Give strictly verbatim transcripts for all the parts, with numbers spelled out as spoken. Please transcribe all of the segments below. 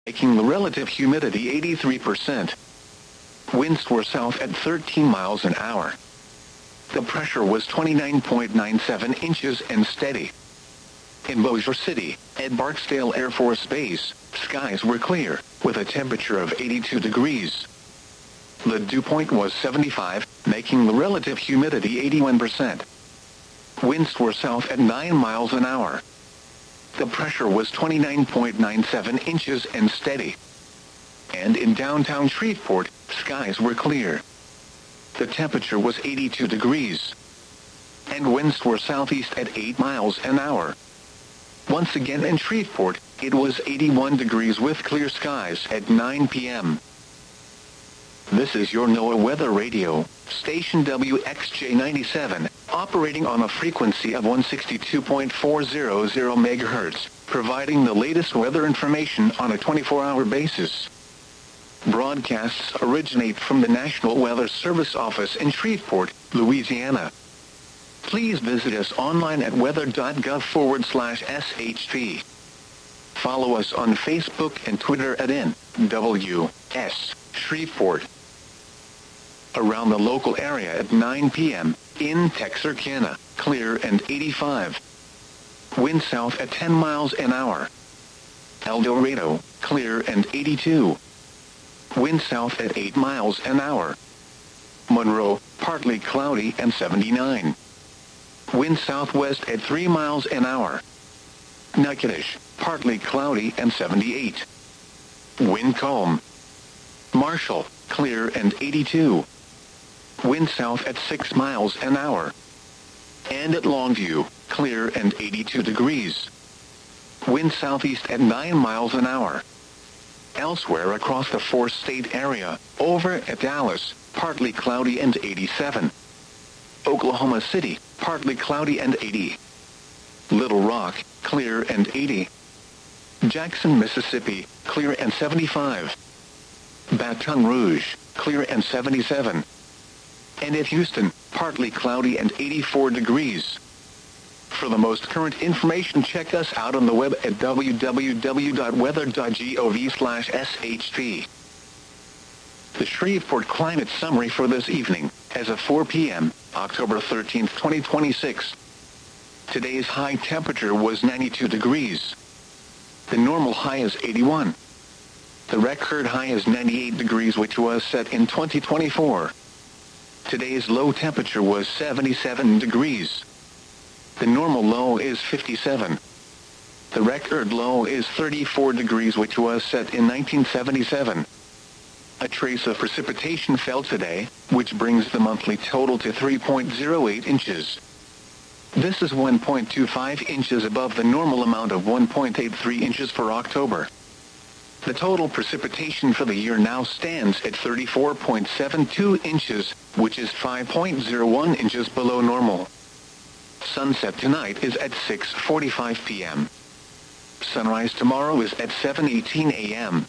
making the relative humidity eighty-three percent. Winds were south at thirteen miles an hour. The pressure was twenty-nine point nine seven inches and steady. In Bossier City, at Barksdale Air Force Base, skies were clear, with a temperature of eighty-two degrees. The dew point was seventy-five, making the relative humidity eighty-one percent. Winds were south at nine miles an hour. The pressure was twenty-nine point nine seven inches and steady. And in downtown Shreveport, skies were clear. The temperature was eighty-two degrees. And winds were southeast at eight miles an hour. Once again in Shreveport, it was eighty-one degrees with clear skies at nine p m This is your NOAA Weather Radio, station W X J ninety-seven, operating on a frequency of one sixty-two point four hundred megahertz, providing the latest weather information on a twenty-four hour basis. Broadcasts originate from the National Weather Service office in Shreveport, Louisiana. Please visit us online at weather.gov forward slash SHP. Follow us on Facebook and Twitter at N W S Shreveport. Around the local area at nine p m, in Texarkana, clear and eighty-five. Wind south at ten miles an hour. El Dorado, clear and eighty-two. Wind south at eight miles an hour. Monroe, partly cloudy and seventy-nine. Wind southwest at three miles an hour. Natchitoches, partly cloudy and seventy-eight. Wind calm. Marshall, clear and eighty-two. Wind south at six miles an hour. And at Longview, clear and eighty-two degrees. Wind southeast at nine miles an hour. Elsewhere across the four-state area, over at Dallas, partly cloudy and eighty-seven. Oklahoma City, partly cloudy and eighty. Little Rock, clear and eighty. Jackson, Mississippi, clear and seventy-five. Baton Rouge, clear and seventy-seven. And at Houston, partly cloudy and eighty-four degrees. For the most current information, check us out on the web at w w w dot weather dot gov slash S H P. The Shreveport Climate Summary for this evening, as of four p m, October thirteenth, twenty twenty-six. Today's high temperature was ninety-two degrees. The normal high is eighty-one. The record high is ninety-eight degrees, which was set in twenty twenty-four. Today's low temperature was seventy-seven degrees. The normal low is fifty-seven. The record low is thirty-four degrees, which was set in nineteen seventy-seven. A trace of precipitation fell today, which brings the monthly total to three point zero eight inches. This is one point two five inches above the normal amount of one point eight three inches for October. The total precipitation for the year now stands at thirty-four point seven two inches, which is five point zero one inches below normal. Sunset tonight is at six forty-five p m Sunrise tomorrow is at seven eighteen a m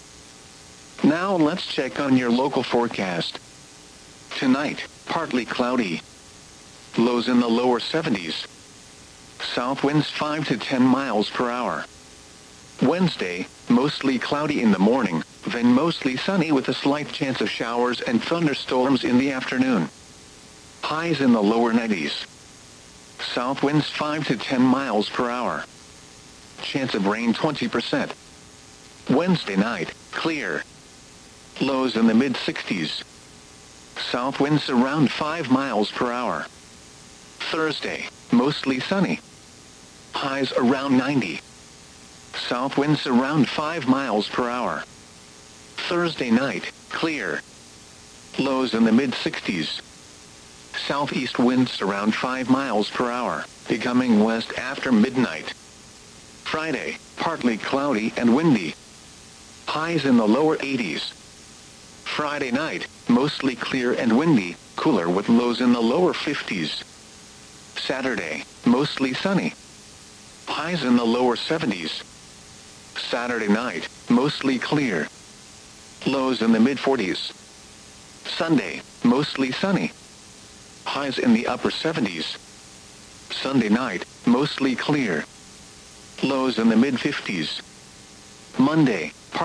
Now let's check on your local forecast. Tonight, partly cloudy. Lows in the lower seventies. South winds five to ten miles per hour. Wednesday, mostly cloudy in the morning, then mostly sunny with a slight chance of showers and thunderstorms in the afternoon. Highs in the lower nineties. South winds five to ten miles per hour. Chance of rain twenty percent. Wednesday night, clear. Lows in the mid-sixties. South winds around five miles per hour. Thursday, mostly sunny. Highs around ninety. South winds around five miles per hour. Thursday night, clear. Lows in the mid-sixties. Southeast winds around five miles per hour, becoming west after midnight. Friday, partly cloudy and windy. Highs in the lower eighties. Friday night, mostly clear and windy, cooler with lows in the lower fifties. Saturday, mostly sunny. Highs in the lower seventies. Saturday night, mostly clear. Lows in the mid-forties. Sunday, mostly sunny. Highs in the upper seventies. Sunday night, mostly clear. Lows in the mid-fifties. Monday,